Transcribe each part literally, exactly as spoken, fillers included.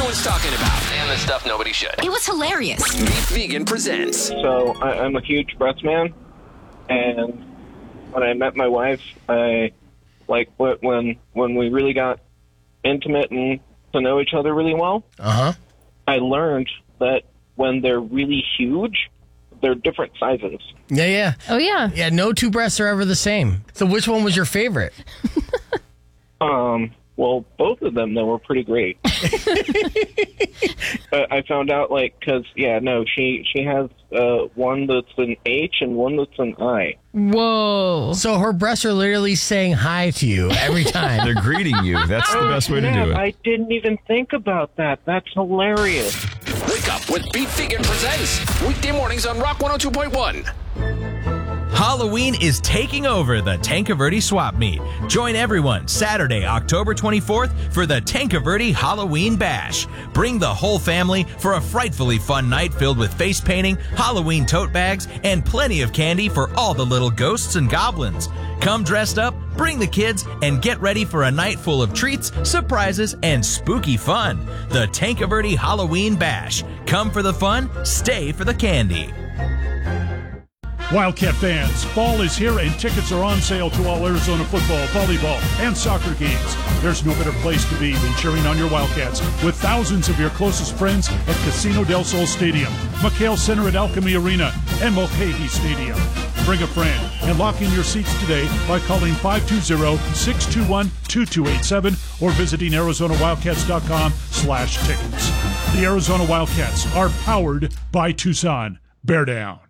one's talking about, and the stuff nobody should. It was hilarious. Beef Vegan presents. So I, I'm a huge breast man, and when I met my wife, I like when when we really got intimate and to know each other really well. Uh huh. I learned that when they're really huge, they're different sizes. Yeah, yeah. Oh, yeah. Yeah, no two breasts are ever the same. So which one was your favorite? Um. Well, both of them, though, were pretty great. But I found out, like, because, yeah, no, she, she has uh, one that's an H and one that's an I. Whoa. So her breasts are literally saying hi to you every time. They're greeting you. That's the best way to do it. I didn't even think about that. That's hilarious. Wake up with Beef Vegan presents. Weekday mornings on Rock one oh two point one. Halloween is taking over the Tankerverde Swap Meet. Join everyone Saturday, October twenty-fourth for the Tankerverde Halloween Bash. Bring the whole family for a frightfully fun night filled with face painting, Halloween tote bags, and plenty of candy for all the little ghosts and goblins. Come dressed up, bring the kids, and get ready for a night full of treats, surprises, and spooky fun. The Tankerverde Halloween Bash. Come for the fun, stay for the candy. Wildcat fans, fall is here and tickets are on sale to all Arizona football, volleyball, and soccer games. There's no better place to be than cheering on your Wildcats with thousands of your closest friends at Casino del Sol Stadium, McHale Center at Alchemy Arena, and Mulcahy Stadium. Bring a friend and lock in your seats today by calling five two zero, six two one, two two eight seven or visiting Arizona Wildcats dot com slash tickets. The Arizona Wildcats are powered by Tucson. Bear down.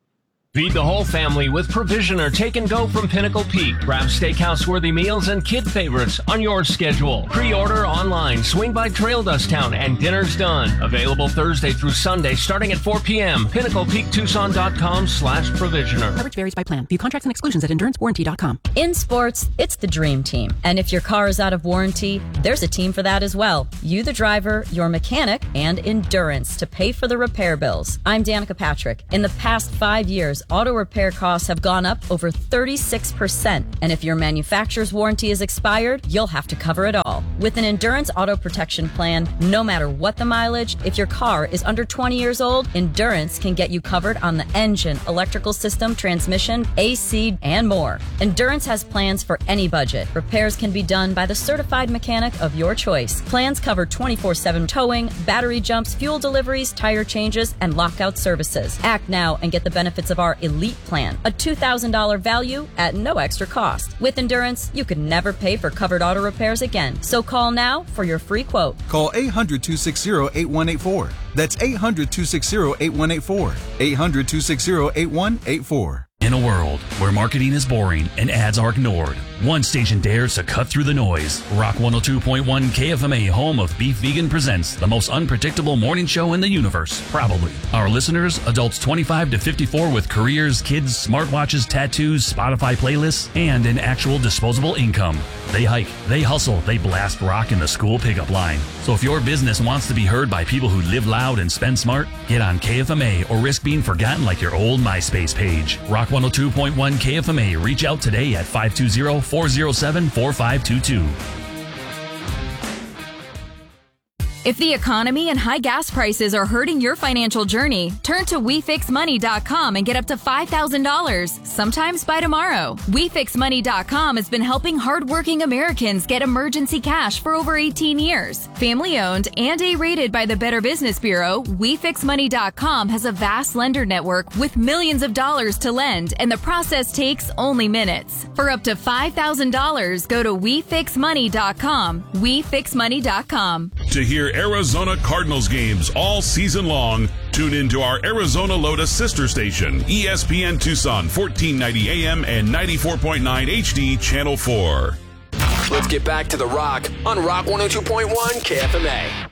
Feed the whole family with Provisioner Take and Go from Pinnacle Peak. Grab steakhouse-worthy meals and kid favorites on your schedule. Pre-order online. Swing by Trail Dust Town and dinner's done. Available Thursday through Sunday starting at four p.m. Pinnacle Peak Tucson dot com slash Provisioner. Coverage varies by plan. View contracts and exclusions at endurance warranty dot com. In sports, it's the dream team. And if your car is out of warranty, there's a team for that as well. You, the driver, your mechanic, and Endurance to pay for the repair bills. I'm Danica Patrick. In the past five years, auto repair costs have gone up over thirty-six percent. And if your manufacturer's warranty is expired, you'll have to cover it all. With an Endurance auto protection plan, no matter what the mileage, if your car is under twenty years old, Endurance can get you covered on the engine, electrical system, transmission, A C, and more. Endurance has plans for any budget. Repairs can be done by the certified mechanic of your choice. Plans cover twenty-four seven towing, battery jumps, fuel deliveries, tire changes, and lockout services. Act now and get the benefits of our Elite Plan, a two thousand dollars value at no extra cost. With Endurance, you could never pay for covered auto repairs again. So call now for your free quote. Call eight hundred, two six zero, eight one eight four. That's eight hundred, two six zero, eight one eight four. eight hundred, two six zero, eight one eight four. In a world where marketing is boring and ads are ignored, one station dares to cut through the noise. Rock one oh two point one K F M A, home of Beef Vegan, presents the most unpredictable morning show in the universe, probably. Our listeners, adults twenty-five to fifty-four with careers, kids, smartwatches, tattoos, Spotify playlists, and an actual disposable income. They hike, they hustle, they blast rock in the school pickup line. So if your business wants to be heard by people who live loud and spend smart, get on K F M A or risk being forgotten like your old MySpace page. Rock one oh two point one K F M A. Reach out today at five two zero, four zero seven, four five two two. If the economy and high gas prices are hurting your financial journey, turn to we fix money dot com and get up to five thousand dollars, sometimes by tomorrow. we fix money dot com has been helping hardworking Americans get emergency cash for over eighteen years. Family-owned and A-rated by the Better Business Bureau, we fix money dot com has a vast lender network with millions of dollars to lend, and the process takes only minutes. For up to five thousand dollars, go to we fix money dot com. we fix money dot com. To hear Arizona Cardinals games all season long, tune into our Arizona Lotus sister station, E S P N Tucson, fourteen ninety A M and ninety-four point nine H D, Channel four. Let's get back to The Rock on Rock one oh two point one K F M A.